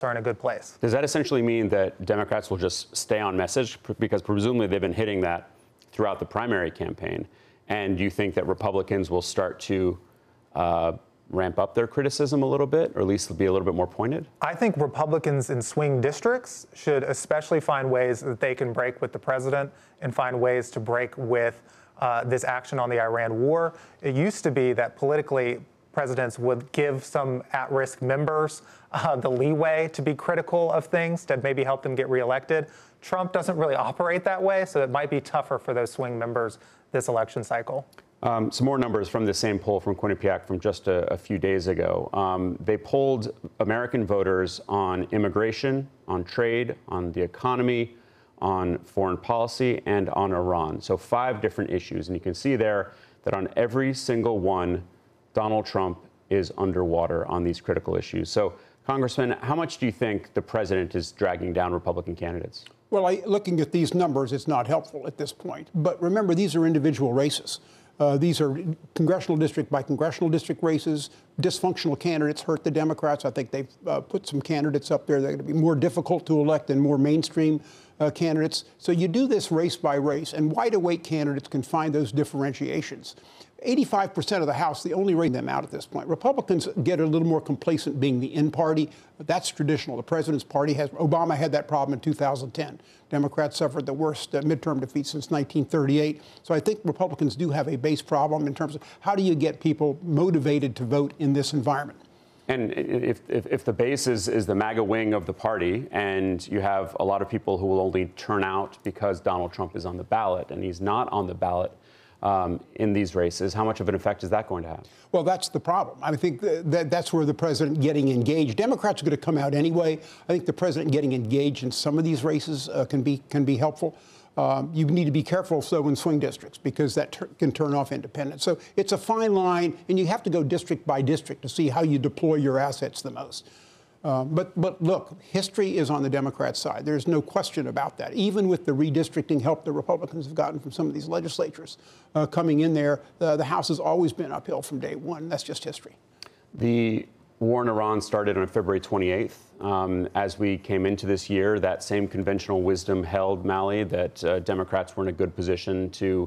are in a good place. Does that essentially mean that Democrats will just stay on message? Because presumably they've been hitting that throughout the primary campaign. And do you think that Republicans will start to ramp up their criticism a little bit, or at least be a little bit more pointed? I think Republicans in swing districts should especially find ways that they can break with the president and find ways to break with this action on the Iran war. It used to be that politically presidents would give some at-risk members the leeway to be critical of things to maybe help them get reelected. Trump doesn't really operate that way, so it might be tougher for those swing members this election cycle. Some more numbers from the same poll from Quinnipiac from just a few days ago. They polled American voters on immigration, on trade, on the economy, on foreign policy, and on Iran. So 5 different issues. And you can see there that on every single one, Donald Trump is underwater on these critical issues. So, Congressman, how much do you think the president is dragging down Republican candidates? Well, looking at these numbers, it's not helpful at this point. But remember, these are individual races. These are congressional district by congressional district races. Dysfunctional candidates hurt the Democrats. I think they've put some candidates up there that are going to be more difficult to elect than more mainstream candidates. So you do this race by race, and wide-awake candidates can find those differentiations. 85% of the House, the only rating them out at this point. Republicans get a little more complacent being the in party. That's traditional. The president's party has. Obama had that problem in 2010. Democrats suffered the worst midterm defeat since 1938. So I think Republicans do have a base problem in terms of how do you get people motivated to vote in this environment. And if the base is the MAGA wing of the party, and you have a lot of people who will only turn out because Donald Trump is on the ballot, and he's not on the ballot in these races, how much of an effect is that going to have? Well, that's the problem. I think that's where the president getting engaged. Democrats are going to come out anyway. I think the president getting engaged in some of these races can be helpful. You need to be careful, so, in swing districts, because that can turn off independents. So it's a fine line, and you have to go district by district to see how you deploy your assets the most. But look, history is on the Democrat side. There's no question about that. Even with the redistricting help the Republicans have gotten from some of these legislatures coming in there, the House has always been uphill from day one. That's just history. The war in Iran started on February 28th. As we came into this year, that same conventional wisdom held, Mally, that Democrats were in a good position to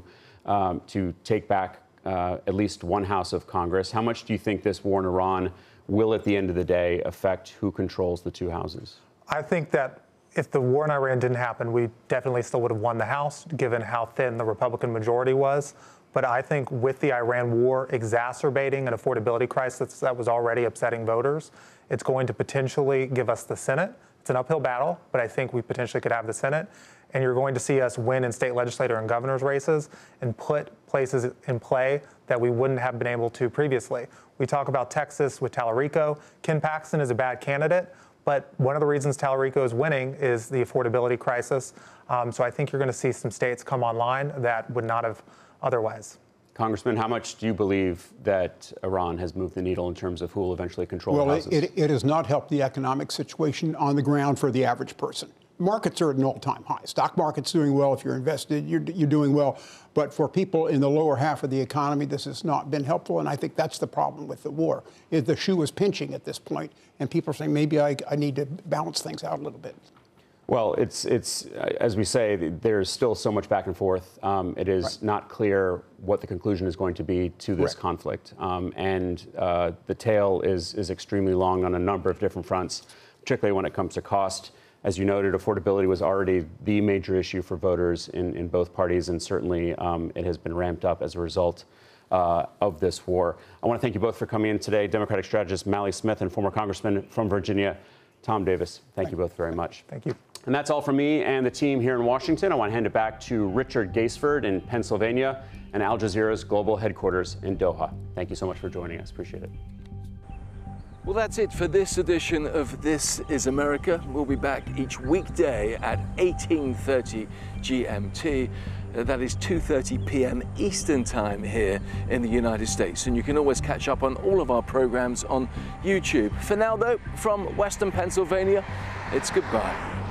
take back at least one house of Congress. How much do you think this war in Iran will, at the end of the day, affect who controls the 2 houses? I think that if the war in Iran didn't happen, we definitely still would have won the House, given how thin the Republican majority was. But I think with the Iran war exacerbating an affordability crisis that was already upsetting voters, it's going to potentially give us the Senate. It's an uphill battle, but I think we potentially could have the Senate. And you're going to see us win in state legislator and governor's races and put places in play that we wouldn't have been able to previously. We talk about Texas with Tallarico. Ken Paxton is a bad candidate, but one of the reasons Tallarico is winning is the affordability crisis. So I think you're going to see some states come online that would not have otherwise. Congressman, how much do you believe that Iran has moved the needle in terms of who will eventually control the houses? Well, it has not helped the economic situation on the ground for the average person. Markets are at an all-time high. Stock market's doing well. If you're invested, you're doing well. But for people in the lower half of the economy, this has not been helpful. And I think that's the problem with the war. The shoe is pinching at this point, and people are saying, maybe I need to balance things out a little bit. Well, it's as we say, there's still so much back and forth. It is not clear what the conclusion is going to be to this conflict. And the tail is extremely long on a number of different fronts, particularly when it comes to cost. As you noted, affordability was already the major issue for voters in both parties, and certainly it has been ramped up as a result of this war. I want to thank you both for coming in today. Democratic strategist Mally Smith and former Congressman from Virginia, Tom Davis. Thank you both very much. Thank you. And that's all from me and the team here in Washington. I want to hand it back to Richard Gaisford in Pennsylvania and Al Jazeera's global headquarters in Doha. Thank you so much for joining us. Appreciate it. Well, that's it for this edition of This is America. We'll be back each weekday at 18:30 GMT. That is 2:30 p.m. Eastern Time here in the United States. And you can always catch up on all of our programs on YouTube. For now, though, from Western Pennsylvania, it's goodbye.